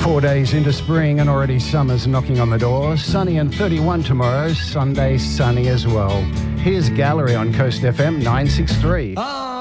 4 days into spring and already summer's knocking on the door. Sunny and 31 tomorrow. Sunday sunny as well. Here's Gallery on Coast FM 963.